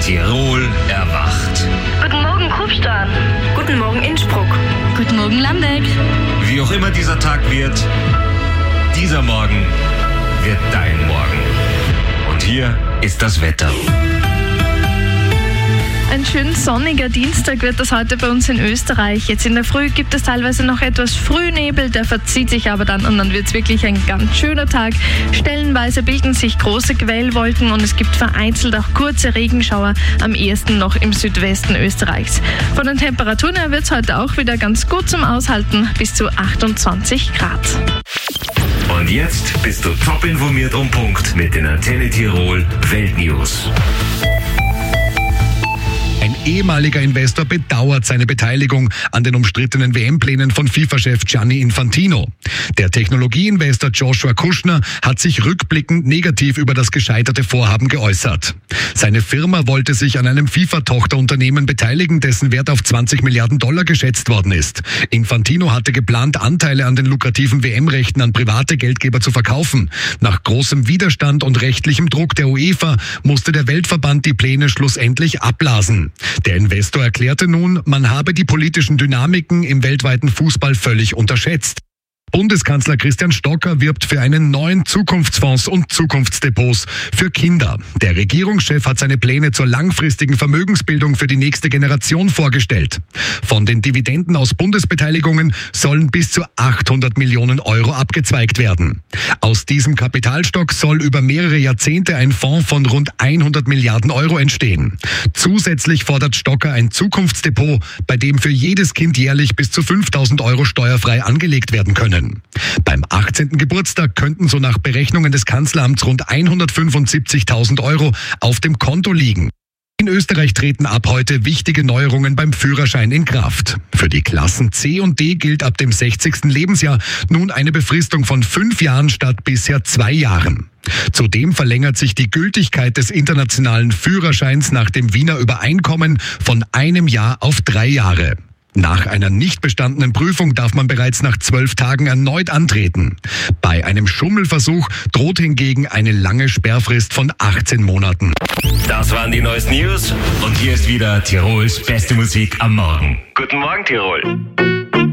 Tirol erwacht. Guten Morgen, Kufstein. Guten Morgen, Innsbruck. Guten Morgen, Landeck. Wie auch immer dieser Tag wird, dieser Morgen wird dein Morgen. Und hier ist das Wetter. Ein schön sonniger Dienstag wird das heute bei uns in Österreich. Jetzt in der Früh gibt es teilweise noch etwas Frühnebel, der verzieht sich aber dann und dann wird es wirklich ein ganz schöner Tag. Stellenweise bilden sich große Quellwolken und es gibt vereinzelt auch kurze Regenschauer, am ehesten noch im Südwesten Österreichs. Von den Temperaturen her wird es heute auch wieder ganz gut zum Aushalten, bis zu 28 Grad. Und jetzt bist du top informiert um Punkt mit den Antenne Tirol Weltnews. Ein ehemaliger Investor bedauert seine Beteiligung an den umstrittenen WM-Plänen von FIFA-Chef Gianni Infantino. Der Technologieinvestor Joshua Kushner hat sich rückblickend negativ über das gescheiterte Vorhaben geäußert. Seine Firma wollte sich an einem FIFA-Tochterunternehmen beteiligen, dessen Wert auf $20 Milliarden geschätzt worden ist. Infantino hatte geplant, Anteile an den lukrativen WM-Rechten an private Geldgeber zu verkaufen. Nach großem Widerstand und rechtlichem Druck der UEFA musste der Weltverband die Pläne schlussendlich abblasen. Der Investor erklärte nun, man habe die politischen Dynamiken im weltweiten Fußball völlig unterschätzt. Bundeskanzler Christian Stocker wirbt für einen neuen Zukunftsfonds und Zukunftsdepots für Kinder. Der Regierungschef hat seine Pläne zur langfristigen Vermögensbildung für die nächste Generation vorgestellt. Von den Dividenden aus Bundesbeteiligungen sollen bis zu 800 Millionen Euro abgezweigt werden. Aus diesem Kapitalstock soll über mehrere Jahrzehnte ein Fonds von rund 100 Milliarden Euro entstehen. Zusätzlich fordert Stocker ein Zukunftsdepot, bei dem für jedes Kind jährlich bis zu 5.000 Euro steuerfrei angelegt werden können. Beim 18. Geburtstag könnten so nach Berechnungen des Kanzleramts rund 175.000 Euro auf dem Konto liegen. In Österreich treten ab heute wichtige Neuerungen beim Führerschein in Kraft. Für die Klassen C und D gilt ab dem 60. Lebensjahr nun eine Befristung von 5 Jahren statt bisher 2 Jahren. Zudem verlängert sich die Gültigkeit des internationalen Führerscheins nach dem Wiener Übereinkommen von 1 Jahr auf 3 Jahre. Nach einer nicht bestandenen Prüfung darf man bereits nach 12 Tagen erneut antreten. Bei einem Schummelversuch droht hingegen eine lange Sperrfrist von 18 Monaten. Das waren die neuesten News und hier ist wieder Tirols beste Musik am Morgen. Guten Morgen, Tirol.